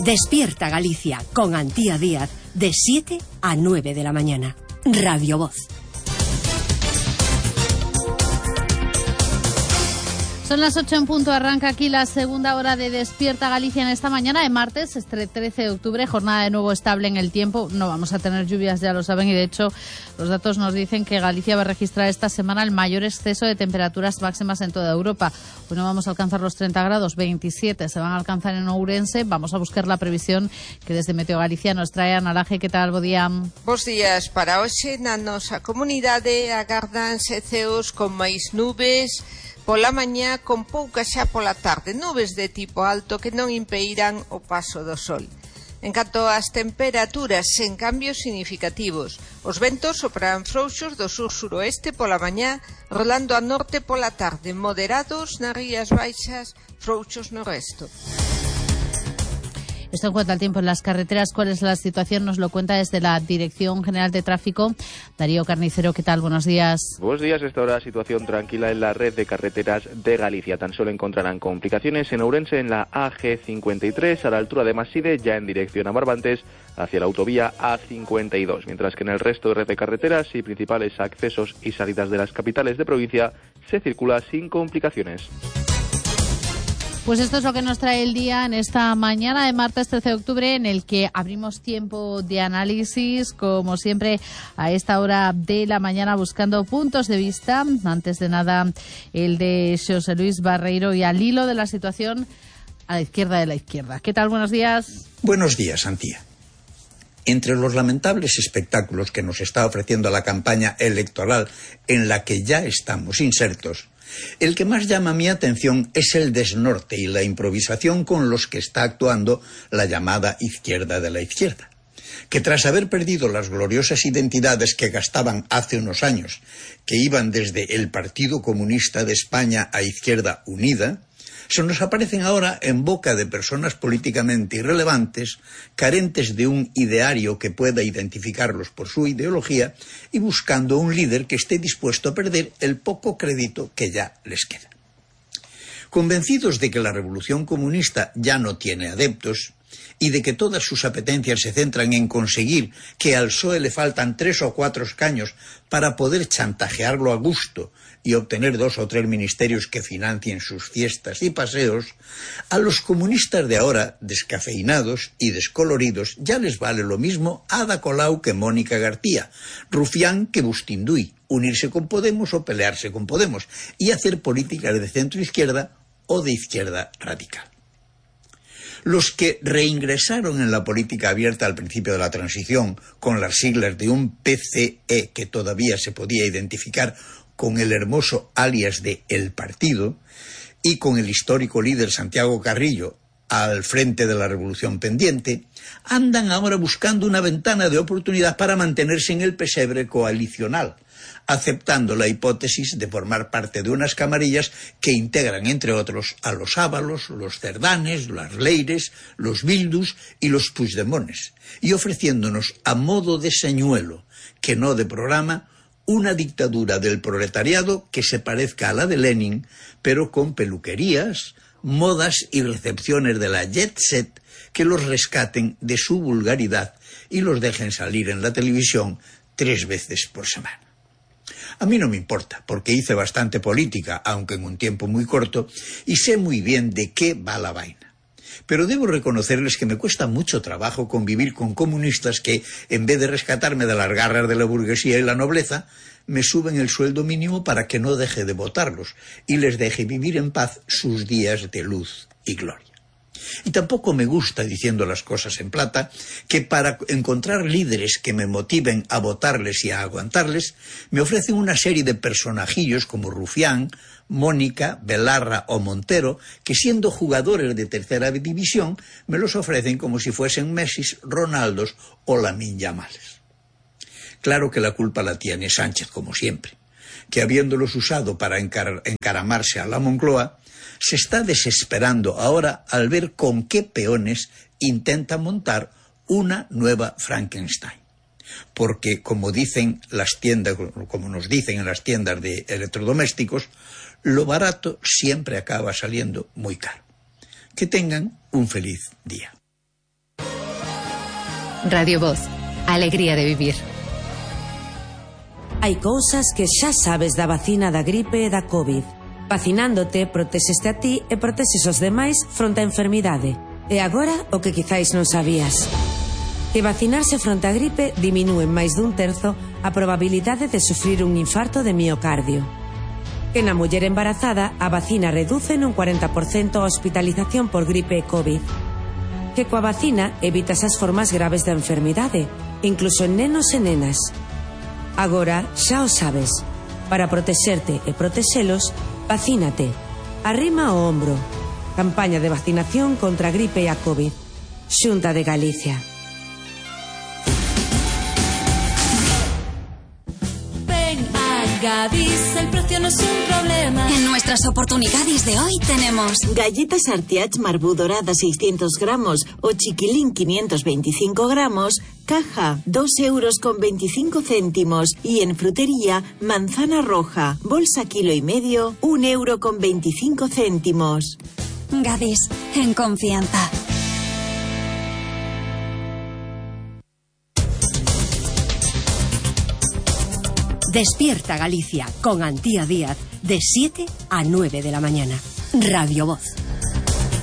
Despierta Galicia con Antía Díaz de 7 a 9 de la mañana. Radio Voz. Son las 8 en punto, arranca aquí la segunda hora de Despierta Galicia en esta mañana de martes, este 13 de octubre, jornada de nuevo estable en el tiempo. No vamos a tener lluvias, ya lo saben, y de hecho los datos nos dicen que Galicia va a registrar esta semana el mayor exceso de temperaturas máximas en toda Europa. Hoy no vamos a alcanzar los 30 grados, 27 se van a alcanzar en Ourense. Vamos a buscar la previsión que desde Meteo Galicia nos trae Ana Laje. ¿Qué tal? Bo día. Bos días. Para hoxe na nosa comunidade agardanse ceos con máis nubes pola mañá con poucas xa pola tarde, nubes de tipo alto que non impeiran o paso do sol. En canto ás temperaturas, sen cambios significativos, os ventos soprarán frouxos do sur-suroeste pola mañá, rolando a norte pola tarde, moderados nas rías baixas, frouxos no resto. Esto en cuanto al tiempo en las carreteras. ¿Cuál es la situación? Nos lo cuenta desde la Dirección General de Tráfico Darío Carnicero. ¿Qué tal? Buenos días. Buenos días. Esta hora situación tranquila en la red de carreteras de Galicia. Tan solo encontrarán complicaciones en Ourense en la AG53 a la altura de Maside, ya en dirección a Barbantes, hacia la autovía A52. Mientras que en el resto de red de carreteras y principales accesos y salidas de las capitales de provincia se circula sin complicaciones. Pues esto es lo que nos trae el día en esta mañana de martes 13 de octubre, en el que abrimos tiempo de análisis, como siempre, a esta hora de la mañana, buscando puntos de vista. Antes de nada, el de José Luis Barreiro, y al hilo de la situación a la izquierda de la izquierda. ¿Qué tal? Buenos días. Buenos días, Antía. Entre los lamentables espectáculos que nos está ofreciendo la campaña electoral en la que ya estamos insertos, el que más llama mi atención es el desnorte y la improvisación con los que está actuando la llamada izquierda de la izquierda, que tras haber perdido las gloriosas identidades que gastaban hace unos años, que iban desde el Partido Comunista de España a Izquierda Unida, se nos aparecen ahora en boca de personas políticamente irrelevantes, carentes de un ideario que pueda identificarlos por su ideología y buscando un líder que esté dispuesto a perder el poco crédito que ya les queda. Convencidos de que la revolución comunista ya no tiene adeptos y de que todas sus apetencias se centran en conseguir que al PSOE le faltan 3 o 4 escaños para poder chantajearlo a gusto y obtener 2 o 3 ministerios que financien sus fiestas y paseos, a los comunistas de ahora, descafeinados y descoloridos, ya les vale lo mismo Ada Colau que Mónica García, Rufián que Bustinduy, unirse con Podemos o pelearse con Podemos, y hacer políticas de centro-izquierda o de izquierda radical. Los que reingresaron en la política abierta al principio de la transición con las siglas de un PCE que todavía se podía identificar con el hermoso alias de El Partido y con el histórico líder Santiago Carrillo al frente de la revolución pendiente, andan ahora buscando una ventana de oportunidad para mantenerse en el pesebre coalicional, aceptando la hipótesis de formar parte de unas camarillas que integran, entre otros, a los Ábalos, los Cerdanes, las Leires, los Bildus y los Puigdemones, y ofreciéndonos a modo de señuelo, que no de programa, una dictadura del proletariado que se parezca a la de Lenin, pero con peluquerías, modas y recepciones de la jet set que los rescaten de su vulgaridad y los dejen salir en la televisión 3 veces por semana. A mí no me importa, porque hice bastante política, aunque en un tiempo muy corto, y sé muy bien de qué va la vaina. Pero debo reconocerles que me cuesta mucho trabajo convivir con comunistas que, en vez de rescatarme de las garras de la burguesía y la nobleza, me suben el sueldo mínimo para que no deje de votarlos y les deje vivir en paz sus días de luz y gloria. Y tampoco me gusta, diciendo las cosas en plata, que para encontrar líderes que me motiven a votarles y a aguantarles, me ofrecen una serie de personajillos como Rufián, Mónica, Belarra o Montero, que siendo jugadores de tercera división, me los ofrecen como si fuesen Messis, Ronaldos o Lamine Yamales. Claro que la culpa la tiene Sánchez, como siempre, que habiéndolos usado para encaramarse a la Moncloa, se está desesperando ahora al ver con qué peones intenta montar una nueva Frankenstein. Porque, como dicen las tiendas, como nos dicen en las tiendas de electrodomésticos, lo barato siempre acaba saliendo muy caro. Que tengan un feliz día. Radio Voz. Alegría de vivir. Hai cousas que xa sabes da vacina da gripe e da COVID. Vacinándote, protexeste a ti e protexes os demais fronte á enfermidade. E agora, o que quizáis non sabías. Que vacinarse fronte á gripe diminúe en máis dun terzo a probabilidade de sufrir un infarto de miocardio. Que na muller embarazada a vacina reduce nun 40% a hospitalización por gripe e COVID. Que coa vacina evitas as formas graves da enfermidade, incluso en nenos e nenas. Agora xa o sabes. Para protexerte e protexelos, vacínate. Arrima o ombro. Campaña de vacinación contra a gripe e a COVID. Xunta de Galicia. Gadis, el precio no es un problema. En nuestras oportunidades de hoy tenemos galletas Artiach Marbú dorada 600 gramos o chiquilín 525 gramos, caja 2,25 €. Y en frutería, manzana roja, bolsa 1,5 kg, 1,25 €. Gadis, en confianza. Despierta Galicia con Antía Díaz de 7 a 9 de la mañana. Radio Voz.